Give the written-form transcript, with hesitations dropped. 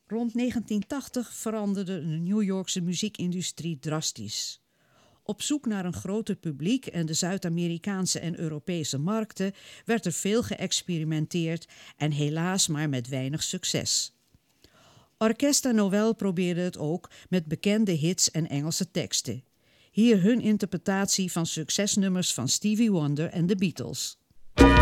Rond 1980 veranderde de New Yorkse muziekindustrie drastisch. Op zoek naar een groter publiek en de Zuid-Amerikaanse en Europese markten werd er veel geëxperimenteerd en helaas maar met weinig succes. Orquesta Noël probeerde het ook met bekende hits en Engelse teksten. Hier hun interpretatie van succesnummers van Stevie Wonder en de Beatles.